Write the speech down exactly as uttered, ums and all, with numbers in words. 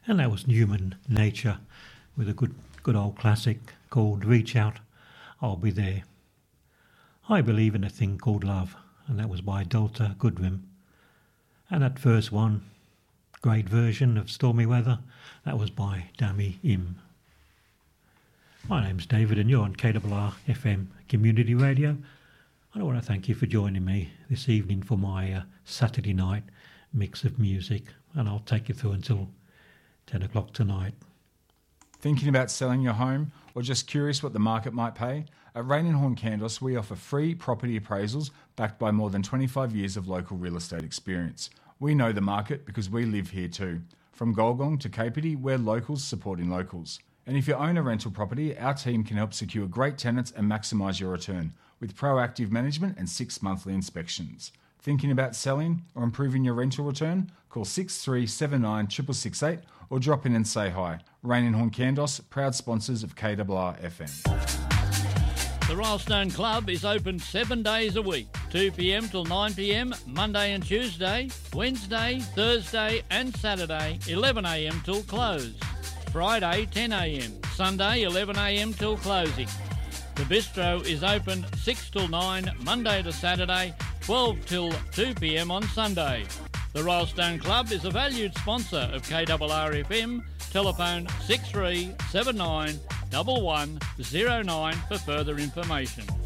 And that was Human Nature with a good good old classic called Reach Out, I'll Be There. I Believe in a Thing Called Love, and that was by Delta Goodrem. And that first one, great version of Stormy Weather, that was by Dami Im. My name's David and you're on K R R F M Community Radio. And I want to thank you for joining me this evening for my uh, Saturday night mix of music, and I'll take you through until ten o'clock tonight. Thinking about selling your home or just curious what the market might pay? At Rain and Horn Candos, we offer free property appraisals backed by more than twenty-five years of local real estate experience. We know the market because we live here too. From Golgong to Kapiti, we're locals supporting locals. And if you own a rental property, our team can help secure great tenants and maximise your return with proactive management and six monthly inspections. Thinking about selling or improving your rental return? Call six three seven nine six six six eight or drop in and say hi. Rain and Horn Candos, proud sponsors of K R R F M. The Rylestone Club is open seven days a week, two p m till nine p m, Monday and Tuesday, Wednesday, Thursday and Saturday, eleven a m till close. Friday, ten a m, Sunday, eleven a m till closing. The bistro is open six till nine, Monday to Saturday, twelve till two p m on Sunday. The Rylestone Club is a valued sponsor of K R R F M. Telephone six three seven nine one one zero nine for further information.